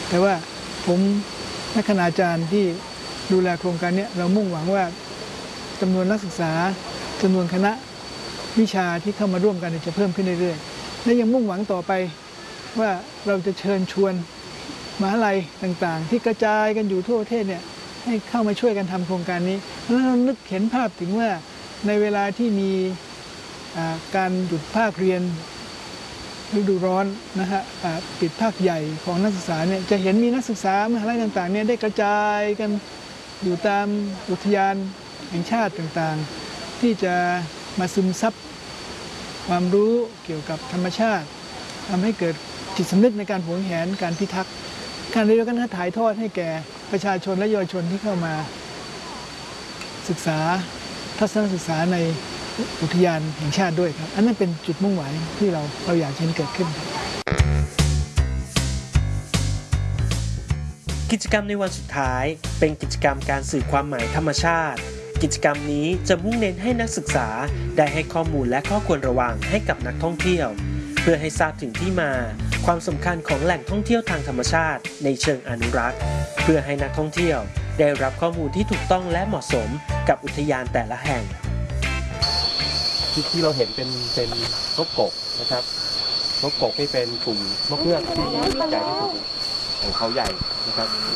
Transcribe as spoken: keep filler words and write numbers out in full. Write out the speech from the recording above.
แต่ว่าผมนักคณาจารย์ที่ดูแลโครงการนี้เรามุ่งหวังว่าจำนวนนักศึกษาจำนวนคณะวิชาที่เข้ามาร่วมกันจะเพิ่มขึ้นเรื่อยๆและยังมุ่งหวังต่อไปว่าเราจะเชิญชวนมหาลัยต่างๆที่กระจายกันอยู่ทั่วประเทศเนี่ยให้เข้ามาช่วยกันทำโครงการนี้แล้วเรานึกเห็นภาพถึงว่าในเวลาที่มีการหยุดภาคเรียนฤดูร้อนนะฮะปิดภาคใหญ่ของนักศึกษาเนี่ยจะเห็นมีนักศึกษามหาลัยต่างๆเนี่ยได้กระจายกันอยู่ตามอุทยานแห่งชาติต่างๆที่จะมาซึมซับความรู้เกี่ยวกับธรรมชาติทำให้เกิดจิตสำนึกในการหวงแหนการพิทักษ์การเรียนการถ่ายทอดให้แก่ประชาชนและเยาวชนที่เข้ามาศึกษาทัศนศึกษาในอุทยานแห่งชาติด้วยครับอันนั้นเป็นจุดมุ่งหมายที่เราเราอยากเห็นเกิดขึ้นกิจกรรมในวันสุดท้ายเป็นกิจกรรมการสื่อความหมายธรรมชาติกิจกรรมนี้จะมุ่งเน้นให้นักศึกษาได้ให้ข้อมูลและข้อควรระวังให้กับนักท่องเที่ยวเพื่อให้ทราบถึงที่มาความสำคัญของแหล่งท่องเที่ยวทางธรรมชาติในเชิงอนุรักษ์เพื่อให้นักท่องเที่ยวได้รับข้อมูลที่ถูกต้องและเหมาะสมกับอุทยานแต่ละแห่งที่เราเห็นเป็นเป็นนกกกนะครับนกกกนี่เป็นกลุ่มนกเงือกที่ใหญ่ที่สุดของเขาใหญ่นะครับ